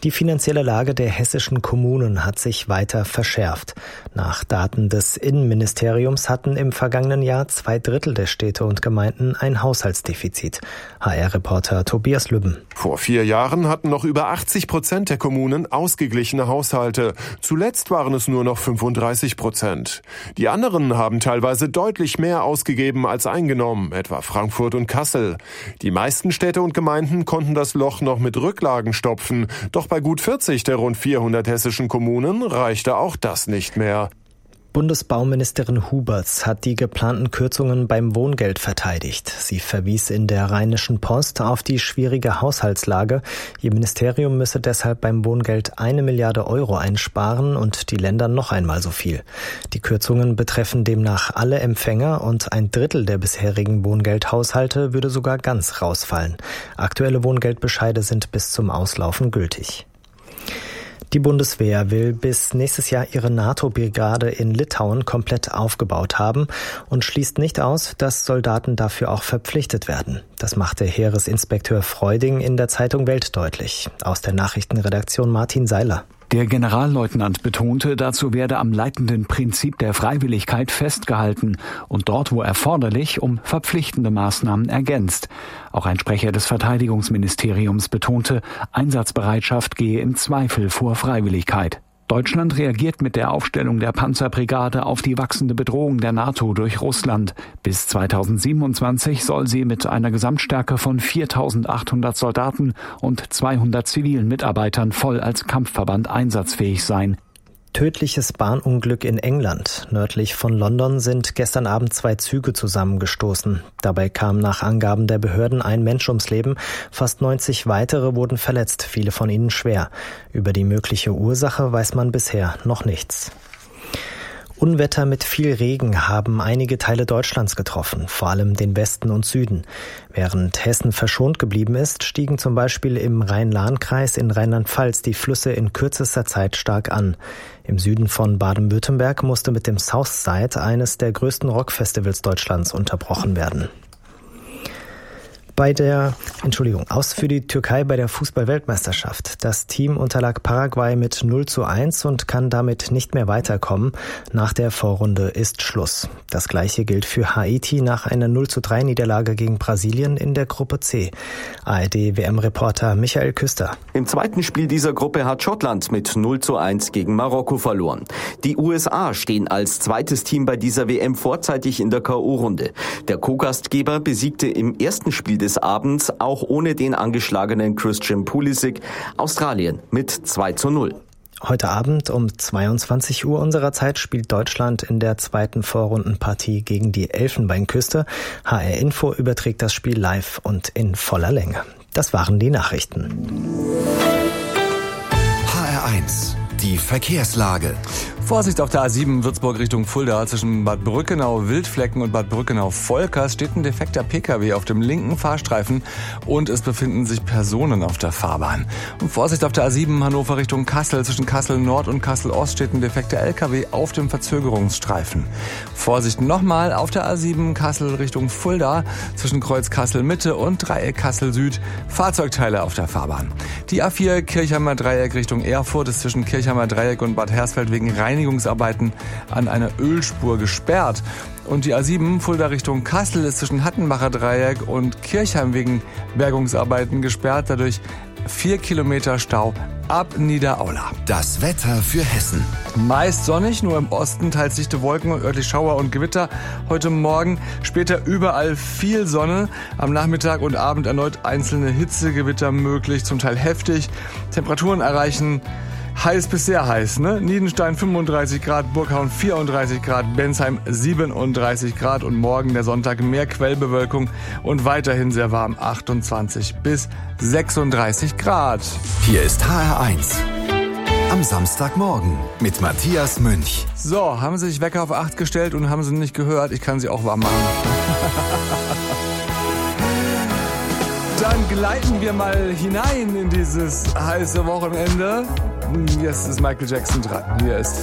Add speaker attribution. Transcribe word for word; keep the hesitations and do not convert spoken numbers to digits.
Speaker 1: Die finanzielle Lage der hessischen Kommunen hat sich weiter verschärft. Nach Daten des Innenministeriums hatten im vergangenen Jahr zwei Drittel der Städte und Gemeinden ein Haushaltsdefizit. H R-Reporter Tobias Lübben.
Speaker 2: Vor vier Jahren hatten noch über achtzig Prozent der Kommunen ausgeglichene Haushalte. Zuletzt waren es nur noch fünfunddreißig Prozent. Die anderen haben teilweise deutlich mehr ausgegeben als eingenommen, etwa Frankfurt und Kassel. Die meisten Städte und Gemeinden konnten das Loch noch mit Rücklagen stopfen. Doch bei gut vierzig der rund vierhundert hessischen Kommunen reichte auch das nicht mehr.
Speaker 1: Bundesbauministerin Huberts hat die geplanten Kürzungen beim Wohngeld verteidigt. Sie verwies in der Rheinischen Post auf die schwierige Haushaltslage. Ihr Ministerium müsse deshalb beim Wohngeld eine Milliarde Euro einsparen und die Länder noch einmal so viel. Die Kürzungen betreffen demnach alle Empfänger und ein Drittel der bisherigen Wohngeldhaushalte würde sogar ganz rausfallen. Aktuelle Wohngeldbescheide sind bis zum Auslaufen gültig. Die Bundeswehr will bis nächstes Jahr ihre NATO-Brigade in Litauen komplett aufgebaut haben und schließt nicht aus, dass Soldaten dafür auch verpflichtet werden. Das machte Heeresinspekteur Freuding in der Zeitung Welt deutlich. Aus der Nachrichtenredaktion Martin Seiler.
Speaker 3: Der Generalleutnant betonte, dazu werde am leitenden Prinzip der Freiwilligkeit festgehalten und dort, wo erforderlich, um verpflichtende Maßnahmen ergänzt. Auch ein Sprecher des Verteidigungsministeriums betonte, Einsatzbereitschaft gehe im Zweifel vor Freiwilligkeit. Deutschland reagiert mit der Aufstellung der Panzerbrigade auf die wachsende Bedrohung der NATO durch Russland. Bis zweitausendsiebenundzwanzig soll sie mit einer Gesamtstärke von viertausendachthundert Soldaten und zweihundert zivilen Mitarbeitern voll als Kampfverband einsatzfähig sein.
Speaker 1: Tödliches Bahnunglück in England. Nördlich von London sind gestern Abend zwei Züge zusammengestoßen. Dabei kam nach Angaben der Behörden ein Mensch ums Leben. Fast neunzig weitere wurden verletzt, viele von ihnen schwer. Über die mögliche Ursache weiß man bisher noch nichts. Unwetter mit viel Regen haben einige Teile Deutschlands getroffen, vor allem den Westen und Süden. Während Hessen verschont geblieben ist, stiegen zum Beispiel im Rhein-Lahn-Kreis in Rheinland-Pfalz die Flüsse in kürzester Zeit stark an. Im Süden von Baden-Württemberg musste mit dem Southside eines der größten Rockfestivals Deutschlands unterbrochen werden. Bei der, Entschuldigung, aus für die Türkei bei der Fußball-Weltmeisterschaft. Das Team unterlag Paraguay mit null zu eins und kann damit nicht mehr weiterkommen. Nach der Vorrunde ist Schluss. Das Gleiche gilt für Haiti nach einer null zu drei Niederlage gegen Brasilien in der Gruppe C. A R D-W M-Reporter Michael Küster.
Speaker 4: Im zweiten Spiel dieser Gruppe hat Schottland mit null zu eins gegen Marokko verloren. Die U S A stehen als zweites Team bei dieser W M vorzeitig in der K O-Runde. Der Co-Gastgeber besiegte im ersten Spiel des Abends auch ohne den angeschlagenen Christian Pulisic Australien mit zwei zu null.
Speaker 1: Heute Abend um zweiundzwanzig Uhr unserer Zeit spielt Deutschland in der zweiten Vorrundenpartie gegen die Elfenbeinküste. H R Info überträgt das Spiel live und in voller Länge. Das waren die Nachrichten.
Speaker 5: H R eins, die Verkehrslage.
Speaker 6: Vorsicht auf der A sieben Würzburg Richtung Fulda zwischen Bad Brückenau-Wildflecken und Bad Brückenau-Volkers steht ein defekter Pkw auf dem linken Fahrstreifen und es befinden sich Personen auf der Fahrbahn. Und Vorsicht auf der A sieben Hannover Richtung Kassel zwischen Kassel Nord und Kassel Ost steht ein defekter L K W auf dem Verzögerungsstreifen. Vorsicht nochmal auf der A sieben Kassel Richtung Fulda zwischen Kreuz Kassel Mitte und Dreieck Kassel Süd Fahrzeugteile auf der Fahrbahn. Die A vier Kirchheimer Dreieck Richtung Erfurt ist zwischen Kirchheimer Dreieck und Bad Hersfeld wegen Rhein Reinigungsarbeiten an einer Ölspur gesperrt. Und die A sieben Fulda Richtung Kassel ist zwischen Hattenbacher Dreieck und Kirchheim wegen Bergungsarbeiten gesperrt. Dadurch vier Kilometer Stau ab Niederaula.
Speaker 5: Das Wetter für Hessen.
Speaker 6: Meist sonnig, nur im Osten teils dichte Wolken und örtlich Schauer und Gewitter. Heute Morgen später überall viel Sonne. Am Nachmittag und Abend erneut einzelne Hitzegewitter möglich, zum Teil heftig. Temperaturen erreichen heiß bis sehr heiß, ne? Niedenstein fünfunddreißig Grad, Burghauen vierunddreißig Grad, Bensheim siebenunddreißig Grad und morgen der Sonntag mehr Quellbewölkung und weiterhin sehr warm, achtundzwanzig bis sechsunddreißig Grad.
Speaker 5: Hier ist H R eins. Am Samstagmorgen mit Matthias Münch.
Speaker 6: So, haben Sie sich Wecker auf acht gestellt und haben Sie nicht gehört? Ich kann Sie auch warm machen. Dann gleiten wir mal hinein in dieses heiße Wochenende. Jetzt ist Michael Jackson dran. Hier ist